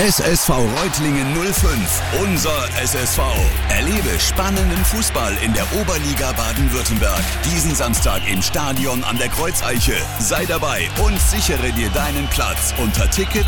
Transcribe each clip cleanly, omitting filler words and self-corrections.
SSV Reutlingen 05, unser SSV. Erlebe spannenden Fußball in der Oberliga Baden-Württemberg. Diesen Samstag im Stadion an der Kreuzeiche. Sei dabei und sichere dir deinen Platz unter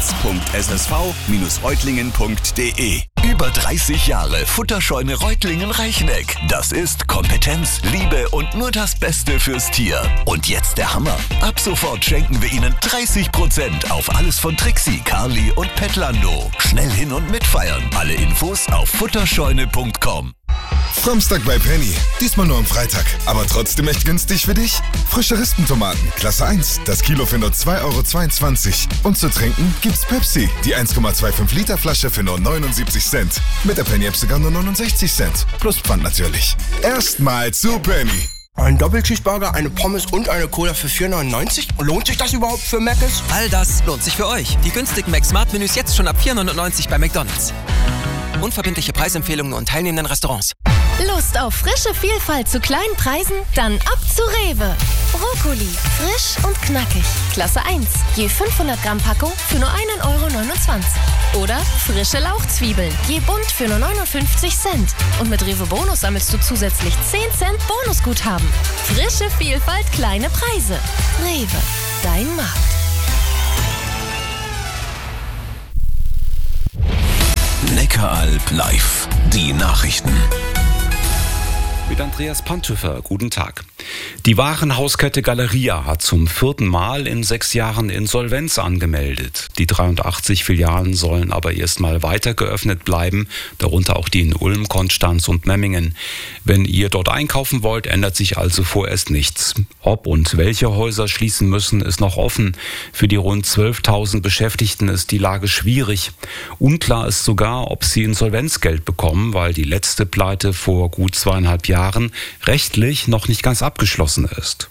tickets.ssv-reutlingen.de. Über 30 Jahre Futterscheune Reutlingen-Reicheneck. Das ist Kompetenz, Liebe und nur das Beste fürs Tier. Und jetzt der Hammer. Ab sofort schenken wir Ihnen 30% auf alles von Trixie, Carly und Petlando. Schnell hin und mitfeiern. Alle Infos auf futterscheune.com. Samstag bei Penny. Diesmal nur am Freitag. Aber trotzdem echt günstig für dich? Frische Rispentomaten, Klasse 1. Das Kilo für nur 2,22 €. Und zu trinken gibt's Pepsi. Die 1,25 Liter Flasche für nur 79 Cent. Mit der Penny-App sogar nur 69 Cent. Plus Pfand natürlich. Erstmal zu Penny. Ein Doppelcheeseburger, eine Pommes und eine Cola für 4,99 €? Lohnt sich das überhaupt für Mc's? All das lohnt sich für euch. Die günstigen Mac-Smart-Menüs jetzt schon ab 4,99 € bei McDonald's. Unverbindliche Preisempfehlungen und teilnehmenden Restaurants. Lust auf frische Vielfalt zu kleinen Preisen? Dann ab zu Rewe. Brokkoli, frisch und knackig. Klasse 1, je 500 Gramm Packung für nur 1,29 € Oder frische Lauchzwiebeln, je bunt für nur 59 Cent. Und mit Rewe Bonus sammelst du zusätzlich 10 Cent Bonusguthaben. Frische Vielfalt, kleine Preise. Rewe, dein Markt. Neckaralb live. Die Nachrichten. Mit Andreas Pantöfer, guten Tag. Die Warenhauskette Galeria hat zum 4. Mal in 6 Jahren Insolvenz angemeldet. Die 83 Filialen sollen aber erstmal weiter geöffnet bleiben, darunter auch die in Ulm, Konstanz und Memmingen. Wenn ihr dort einkaufen wollt, ändert sich also vorerst nichts. Ob und welche Häuser schließen müssen, ist noch offen. Für die rund 12.000 Beschäftigten ist die Lage schwierig. Unklar ist sogar, ob sie Insolvenzgeld bekommen, weil die letzte Pleite vor gut 2,5 Jahren rechtlich noch nicht ganz abgeschlossen ist.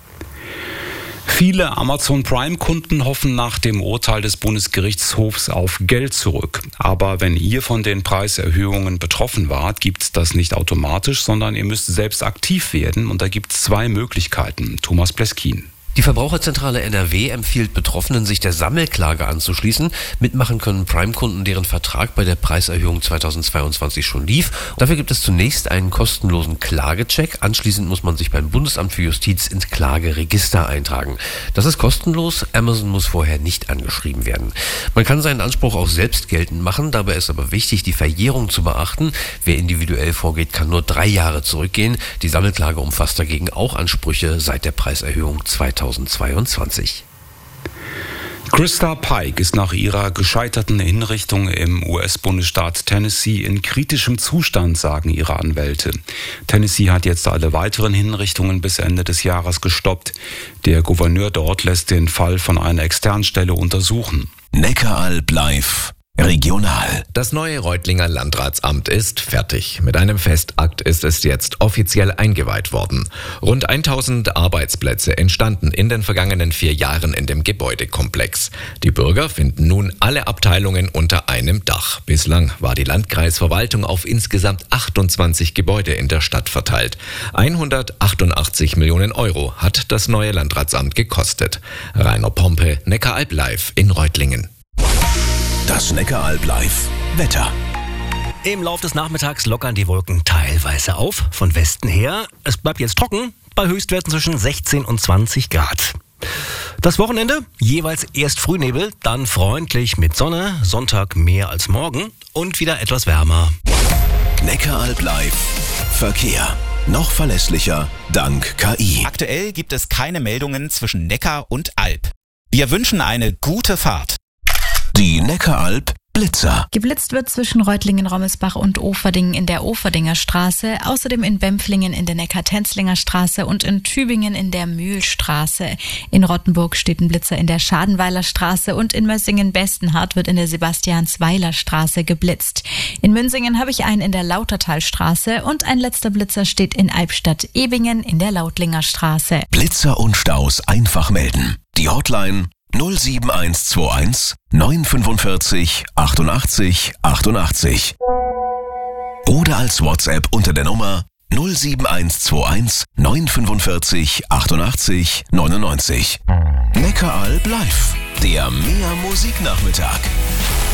Viele Amazon Prime-Kunden hoffen nach dem Urteil des Bundesgerichtshofs auf Geld zurück. Aber wenn ihr von den Preiserhöhungen betroffen wart, gibt's das nicht automatisch, sondern ihr müsst selbst aktiv werden. Und da gibt's 2 Möglichkeiten. Thomas Pleskin. Die Verbraucherzentrale NRW empfiehlt Betroffenen, sich der Sammelklage anzuschließen. Mitmachen können Prime-Kunden, deren Vertrag bei der Preiserhöhung 2022 schon lief. Dafür gibt es zunächst einen kostenlosen Klagecheck. Anschließend muss man sich beim Bundesamt für Justiz ins Klageregister eintragen. Das ist kostenlos. Amazon muss vorher nicht angeschrieben werden. Man kann seinen Anspruch auch selbst geltend machen. Dabei ist aber wichtig, die Verjährung zu beachten. Wer individuell vorgeht, kann nur 3 Jahre zurückgehen. Die Sammelklage umfasst dagegen auch Ansprüche seit der Preiserhöhung 2022. Krista Pike ist nach ihrer gescheiterten Hinrichtung im US-Bundesstaat Tennessee in kritischem Zustand, sagen ihre Anwälte. Tennessee hat jetzt alle weiteren Hinrichtungen bis Ende des Jahres gestoppt. Der Gouverneur dort lässt den Fall von einer Externstelle untersuchen. Neckaralb live. Regional. Das neue Reutlinger Landratsamt ist fertig. Mit einem Festakt ist es jetzt offiziell eingeweiht worden. Rund 1000 Arbeitsplätze entstanden in den vergangenen 4 Jahren in dem Gebäudekomplex. Die Bürger finden nun alle Abteilungen unter einem Dach. Bislang war die Landkreisverwaltung auf insgesamt 28 Gebäude in der Stadt verteilt. 188 Millionen € hat das neue Landratsamt gekostet. Rainer Pompe, Neckaralb live in Reutlingen. Das Neckaralb live Wetter. Im Lauf des Nachmittags lockern die Wolken teilweise auf, von Westen her. Es bleibt jetzt trocken, bei Höchstwerten zwischen 16 und 20 Grad. Das Wochenende, jeweils erst Frühnebel, dann freundlich mit Sonne, Sonntag mehr als morgen und wieder etwas wärmer. Neckaralb live Verkehr. Noch verlässlicher dank KI. Aktuell gibt es keine Meldungen zwischen Neckar und Alb. Wir wünschen eine gute Fahrt. Die Neckaralb Blitzer. Geblitzt wird zwischen Reutlingen-Rommelsbach und Oferdingen in der Oferdinger Straße, außerdem in Bempflingen in der Neckar-Tenzlinger Straße und in Tübingen in der Mühlstraße. In Rottenburg steht ein Blitzer in der Schadenweiler Straße und in Mössingen-Bestenhardt wird in der Sebastiansweiler Straße geblitzt. In Münsingen habe ich einen in der Lautertalstraße und ein letzter Blitzer steht in Albstadt-Ebingen in der Lautlinger Straße. Blitzer und Staus einfach melden. Die Hotline 07121 945 88 88. Oder als WhatsApp unter der Nummer 07121 945 88 99. Neckaralb live, der Mehr Musiknachmittag.